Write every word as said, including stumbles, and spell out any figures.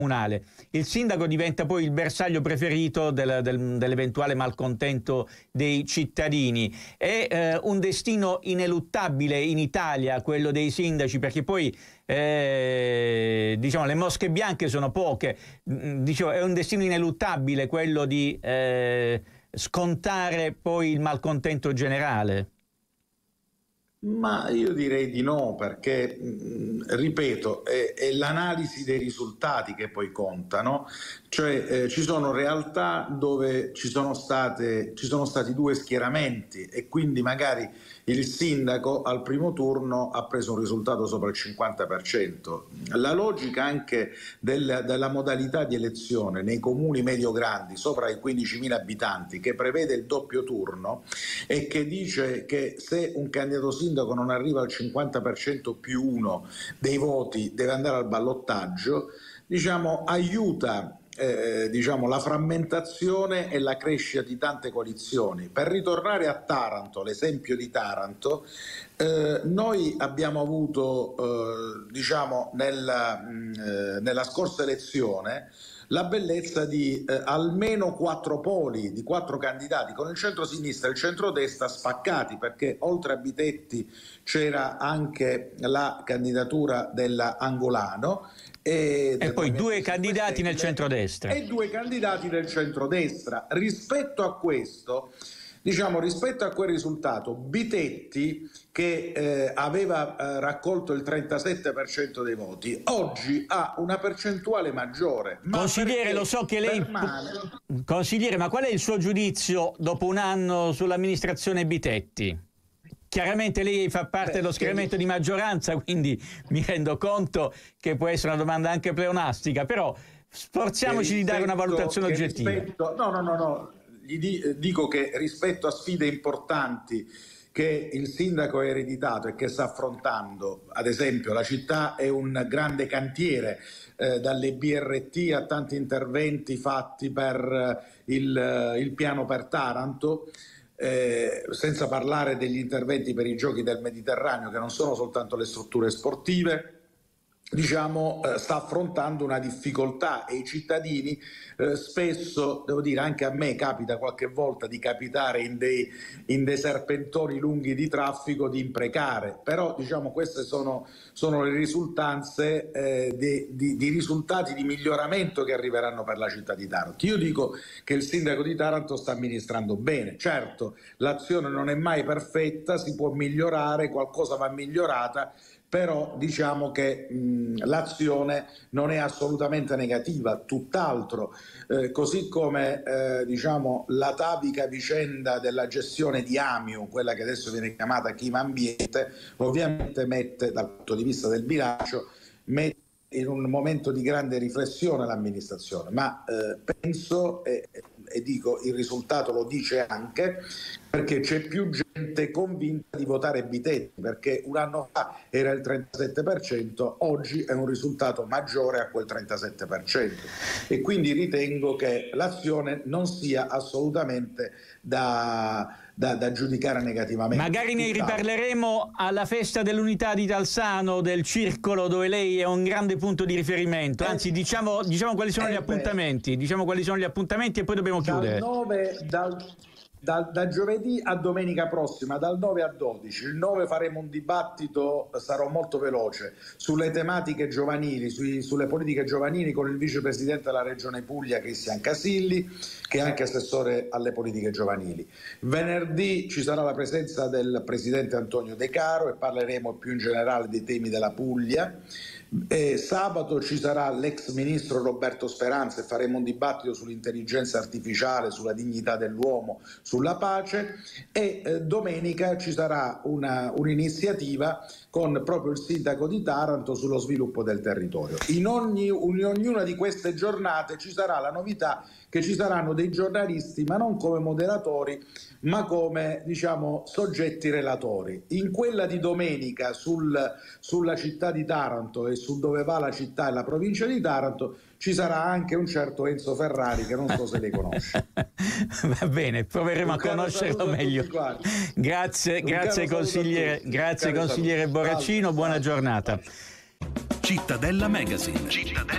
comunale. Il sindaco diventa poi il bersaglio preferito del, del, dell'eventuale malcontento dei cittadini. È eh, un destino ineluttabile in Italia quello dei sindaci, perché poi eh, diciamo le mosche bianche sono poche. Dicevo, è un destino ineluttabile quello di eh, scontare poi il malcontento generale. Ma io direi di no, perché, mh, ripeto, è, è l'analisi dei risultati che poi contano, cioè eh, ci sono realtà dove ci sono state, ci sono stati due schieramenti e quindi magari il sindaco al primo turno ha preso un risultato sopra il cinquanta per cento. La logica anche del, della modalità di elezione nei comuni medio-grandi sopra i quindicimila abitanti, che prevede il doppio turno e che dice che se un candidato sindaco non arriva al cinquanta per cento più uno dei voti deve andare al ballottaggio, diciamo, aiuta Eh, diciamo, la frammentazione e la crescita di tante coalizioni. Per ritornare a Taranto, l'esempio di Taranto, eh, noi abbiamo avuto eh, diciamo, nella, mh, nella scorsa elezione la bellezza di eh, almeno quattro poli, di quattro candidati, con il centro-sinistra e il centrodestra spaccati, perché oltre a Bitetti c'era anche la candidatura della Angolano, e, e poi due candidati nel centrodestra e due candidati nel centrodestra. Rispetto a questo, diciamo, rispetto a quel risultato, Bitetti, che eh, aveva eh, raccolto il trentasette per cento dei voti, oggi ha una percentuale maggiore. Ma consigliere, lo so che lei permane... consigliere, ma qual è il suo giudizio dopo un anno sull'amministrazione Bitetti? Chiaramente lei fa parte Beh, dello schieramento di maggioranza, quindi mi rendo conto che può essere una domanda anche pleonastica, però sforziamoci rispetto, di dare una valutazione oggettiva. Rispetto, no, no, no, no, gli di, dico che rispetto a sfide importanti che il sindaco ha ereditato e che sta affrontando, ad esempio la città è un grande cantiere, eh, dalle B R T a tanti interventi fatti per il, il piano per Taranto, Eh, senza parlare degli interventi per i giochi del Mediterraneo, che non sono soltanto le strutture sportive, diciamo, eh, sta affrontando una difficoltà e i cittadini eh, spesso, devo dire, anche a me capita qualche volta di capitare in dei, in dei serpentoni lunghi di traffico, di imprecare, però diciamo queste sono, sono le risultanze eh, di, di, di risultati di miglioramento che arriveranno per la città di Taranto. Io dico che il sindaco di Taranto sta amministrando bene, certo l'azione non è mai perfetta, si può migliorare, qualcosa va migliorata, però diciamo che mh, l'azione non è assolutamente negativa, tutt'altro, eh, così come eh, diciamo, l'atavica vicenda della gestione di Amiu, quella che adesso viene chiamata Clima Ambiente, ovviamente mette dal punto di vista del bilancio, mette in un momento di grande riflessione l'amministrazione, ma eh, penso e, e dico il risultato lo dice anche, perché c'è più gente convinta di votare Bitetti, perché un anno fa era il trentasette per cento, oggi è un risultato maggiore a quel trentasette per cento e quindi ritengo che l'azione non sia assolutamente da, da, da giudicare negativamente. Magari ne riparleremo alla festa dell'unità di Talsano, del circolo, dove lei è un grande punto di riferimento, anzi diciamo, diciamo quali sono eh gli appuntamenti, diciamo quali sono gli appuntamenti e poi dobbiamo chiudere. Dal nove, dal... Da, da giovedì a domenica prossima, dal nove a dodici. Il nove faremo un dibattito, sarò molto veloce, sulle tematiche giovanili, sui, sulle politiche giovanili, con il vicepresidente della Regione Puglia Cristian Casilli, che è anche assessore alle politiche giovanili. Venerdì ci sarà la presenza del presidente Antonio De Caro e parleremo più in generale dei temi della Puglia. E sabato ci sarà l'ex ministro Roberto Speranza e faremo un dibattito sull'intelligenza artificiale, sulla dignità dell'uomo, sulla pace, e eh, domenica ci sarà una, un'iniziativa con proprio il sindaco di Taranto sullo sviluppo del territorio. In, ogni, in ognuna di queste giornate ci sarà la novità che ci saranno dei giornalisti, ma non come moderatori, ma come diciamo soggetti relatori. In quella di domenica sul, sulla città di Taranto e su dove va la città e la provincia di Taranto ci sarà anche un certo Enzo Ferrari, che non so se lei conosce. Va bene, proveremo un a conoscerlo meglio. Grazie, grazie consigliere, grazie consigliere Borracino, buona giornata. Cittadella Magazine. Cittadella